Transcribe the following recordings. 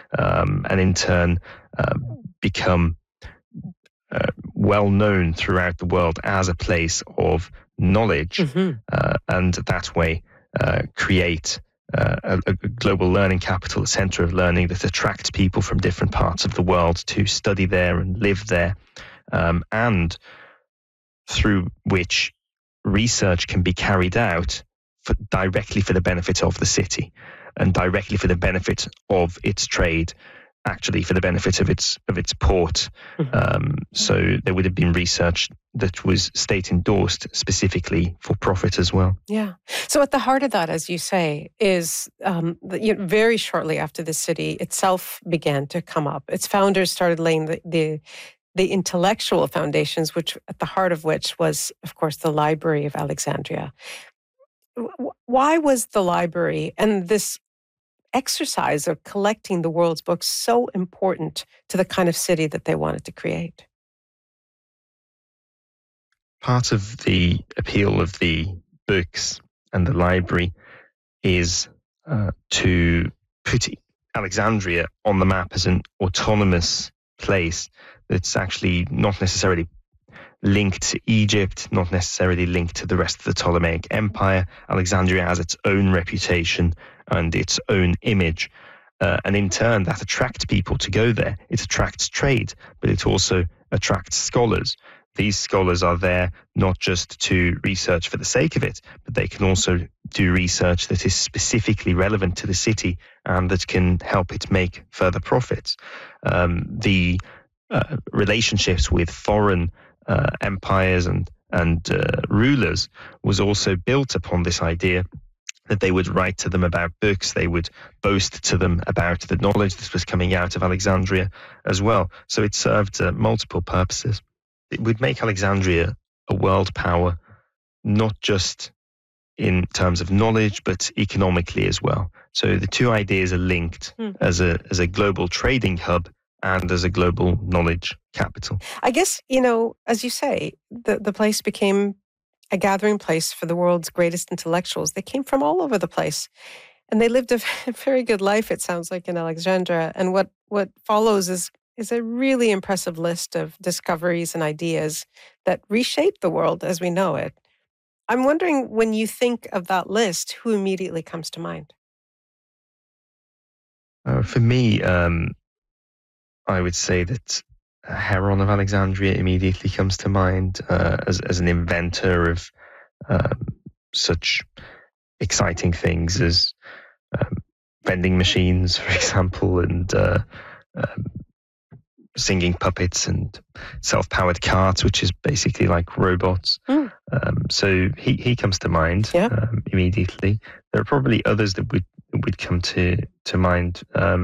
and in turn become well known throughout the world as a place of knowledge, and that way create a global learning capital, a center of learning that attracts people from different parts of the world to study there and live there, and through which research can be carried out directly for the benefit of the city and directly for the benefit of its trade, actually for the benefit of its port. So there would have been research that was state endorsed specifically for profit as well. Yeah. So at the heart of that, as you say, is very shortly after the city itself began to come up, its founders started laying the intellectual foundations, which at the heart of which was, of course, the Library of Alexandria. Why was the library and this exercise of collecting the world's books so important to the kind of city that they wanted to create? Part of the appeal of the books and the library is to put Alexandria on the map as an autonomous place that's actually not necessarily linked to Egypt, not necessarily linked to the rest of the Ptolemaic Empire. Alexandria has its own reputation and its own image. And in turn, that attracts people to go there. It attracts trade, but it also attracts scholars. These scholars are there not just to research for the sake of it, but they can also do research that is specifically relevant to the city and that can help it make further profits. The relationships with foreign empires and rulers was also built upon this idea that they would write to them about books, they would boast to them about the knowledge that was coming out of Alexandria as well. So it served multiple purposes. It would make Alexandria a world power, not just in terms of knowledge, but economically as well. So the two ideas are linked as a global trading hub and as a global knowledge capital. I guess, as you say, the place became a gathering place for the world's greatest intellectuals. They came from all over the place, and they lived a very good life, it sounds like, in Alexandria. And what follows is a really impressive list of discoveries and ideas that reshaped the world as we know it. I'm wondering, when you think of that list, who immediately comes to mind? For me, I would say that Heron of Alexandria immediately comes to mind as an inventor of such exciting things as vending machines, for example, and singing puppets and self-powered carts, which is basically like robots. So he comes to mind immediately. There are probably others that would come to mind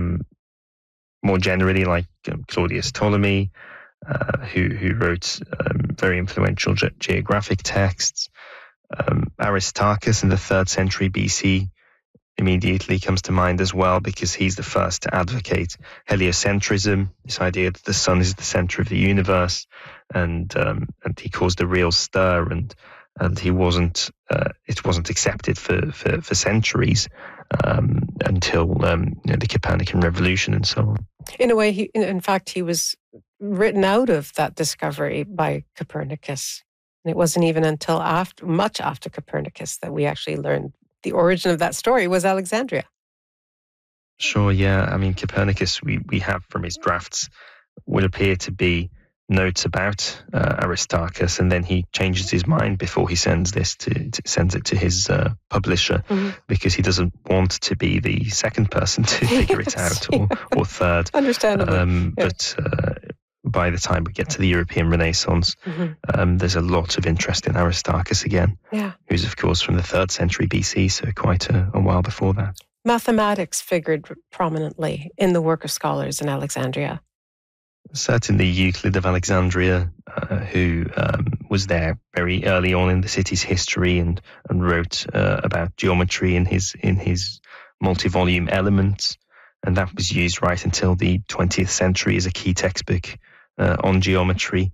more generally, like Claudius Ptolemy, who wrote very influential geographic texts. Aristarchus in the 3rd century BC immediately comes to mind as well, because he's the first to advocate heliocentrism, this idea that the sun is the center of the universe, and he caused a real stir, and he wasn't it wasn't accepted for centuries until the Copernican revolution and so on. In a way, in fact, he was written out of that discovery by Copernicus. And it wasn't even until much after Copernicus that we actually learned the origin of that story was Alexandria. Sure, yeah. I mean, Copernicus, we have from his drafts, would appear to be notes about Aristarchus, and then he changes his mind before he sends sends it to his publisher, because he doesn't want to be the second person to figure it out, or third. Understandably. But by the time we get to the European Renaissance, there's a lot of interest in Aristarchus again, who's of course from the 3rd century BC, so quite a while before that. Mathematics figured prominently in the work of scholars in Alexandria. Certainly Euclid of Alexandria, who was there very early on in the city's history and wrote about geometry in his multi-volume Elements, and that was used right until the 20th century as a key textbook on geometry.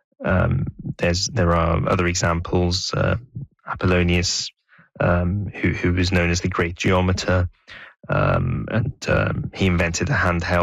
There are other examples. Apollonius, who was known as the Great Geometer, and he invented a handheld